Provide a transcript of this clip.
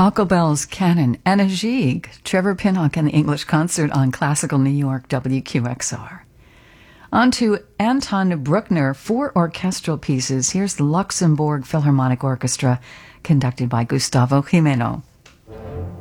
Pachelbel's Canon and a Gigue, Trevor Pinnock and the English Concert on Classical New York WQXR. On to Anton Bruckner, 4 orchestral pieces. Here's the Luxembourg Philharmonic Orchestra, conducted by Gustavo Gimeno.